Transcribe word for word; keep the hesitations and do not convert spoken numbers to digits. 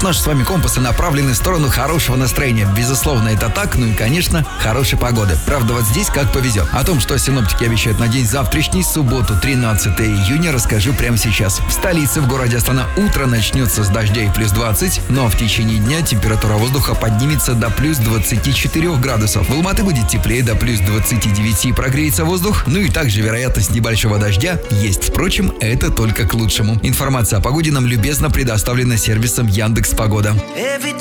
наши с вами компасы направлены в сторону хорошего настроения. Безусловно, это так, ну и, конечно, хорошей погоды. Правда, вот здесь как повезет. О том, что синоптики обещают на день завтрашний, субботу, тринадцатое июня, расскажу прямо сейчас. В столице, в городе Астана, утро начнется с дождя и плюс двадцать, но в течение дня температура воздуха поднимется до плюс двадцати четырёх градусов. В Алматы будет теплее до плюс двадцати девяти, прогреется воздух, ну и также вероятность небольшого дождя есть. Впрочем, это только к лучшему. Информация о погоде нам любезно предоставлена сервисом Яндекс.Погода.